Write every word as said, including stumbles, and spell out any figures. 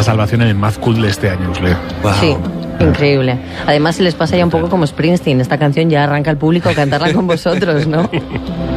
salvación en el Mad Cool de este año, Usle. Wow. Sí, increíble. Además, se les pasa ya un poco como Springsteen. Esta canción ya arranca el público a cantarla con vosotros, ¿no?